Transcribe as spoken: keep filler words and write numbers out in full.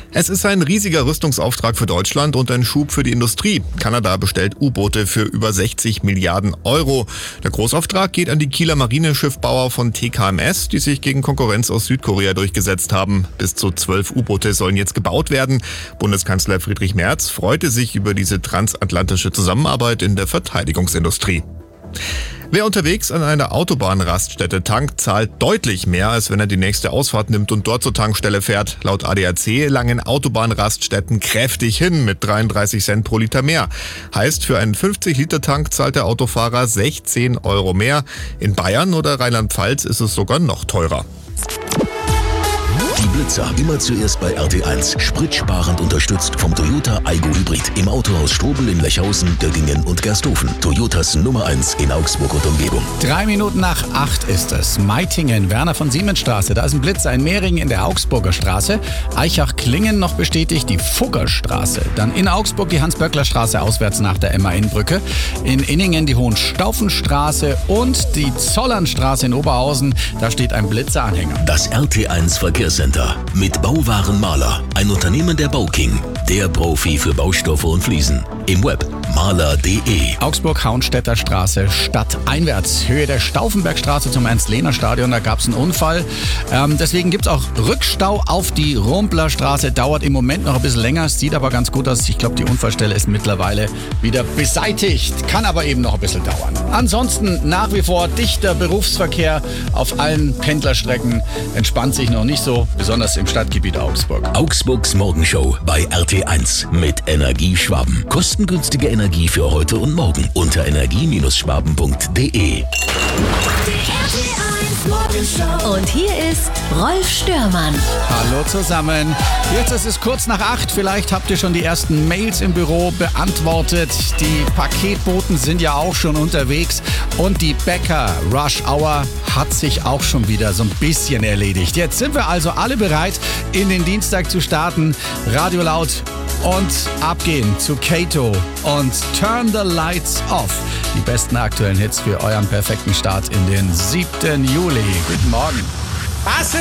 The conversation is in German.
Es ist ein riesiger Rüstungsauftrag für Deutschland und ein Schub für die Industrie. Kanada bestellt U-Boote für über sechzig Milliarden Euro. Der Großauftrag geht an die Kieler Marineschiffbauer von T K M S, die sich gegen Konkurrenz aus Südkorea durchgesetzt haben. Bis zu zwölf U-Boote sollen jetzt gebaut werden. Bundeskanzler Friedrich Merz freute sich über diese transatlantische Zusammenarbeit in der Verteidigungsindustrie. Wer unterwegs an einer Autobahnraststätte tankt, zahlt deutlich mehr, als wenn er die nächste Ausfahrt nimmt und dort zur Tankstelle fährt. Laut A D A C langen Autobahnraststätten kräftig hin mit dreiunddreißig Cent pro Liter mehr. Heißt, für einen fünfzig Liter Tank zahlt der Autofahrer sechzehn Euro mehr. In Bayern oder Rheinland-Pfalz ist es sogar noch teurer. Die Blitzer immer zuerst bei R T eins. Spritsparend unterstützt vom Toyota Aygo Hybrid. Im Autohaus Strobel in Lechhausen, Döttingen und Gersthofen. Toyotas Nummer eins in Augsburg und Umgebung. Drei Minuten nach acht ist es. Meitingen, Werner von Siemensstraße. Da ist ein Blitzer in Mehringen in der Augsburger Straße. Eichach-Klingen noch bestätigt die Fuggerstraße. Dann in Augsburg die Hans-Böckler-Straße auswärts nach der M A-Innbrücke. In Inningen die Hohenstaufenstraße und die Zollernstraße in Oberhausen. Da steht ein Blitzeranhänger. Das R T eins Verkehrscenter mit Bauwaren Maler. Ein Unternehmen der Bauking. Der Profi für Baustoffe und Fliesen. Im Web maler punkt de. Augsburg-Hauenstädter Straße stadteinwärts. Höhe der Stauffenbergstraße zum Ernst-Lehner-Stadion. Da gab es einen Unfall. Ähm, deswegen gibt es auch Rückstau auf die Rumplerstraße. Dauert im Moment noch ein bisschen länger. Sieht aber ganz gut aus. Ich glaube, die Unfallstelle ist mittlerweile wieder beseitigt. Kann aber eben noch ein bisschen dauern. Ansonsten nach wie vor dichter Berufsverkehr auf allen Pendlerstrecken. Entspannt sich noch nicht so, besonders im Stadtgebiet Augsburg. Augsburgs Morgenshow bei R T eins mit Energie Schwaben. Kostengünstige Energie für heute und morgen unter energie Schwaben punkt de. Und hier ist Rolf Störmann. Hallo zusammen. Jetzt ist es kurz nach acht. Vielleicht habt ihr schon die ersten Mails im Büro beantwortet. Die Paketboten sind ja auch schon unterwegs. Und die Bäcker Rush Hour hat sich auch schon wieder so ein bisschen erledigt. Jetzt sind wir also alle bereit, in den Dienstag zu starten. Radio laut und abgehen zu Kato und Turn the Lights Off. Die besten aktuellen Hits für euren perfekten Start in den siebten Juli. Guten Morgen.